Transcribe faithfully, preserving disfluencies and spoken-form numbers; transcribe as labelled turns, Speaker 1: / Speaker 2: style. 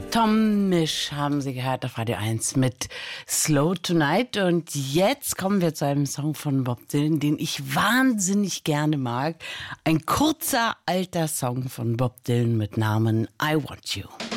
Speaker 1: Tom Misch haben Sie gehört auf Radio eins mit Slow Tonight. Und jetzt kommen wir zu einem Song von Bob Dylan, den ich wahnsinnig gerne mag. Ein kurzer, alter Song von Bob Dylan mit Namen I Want You.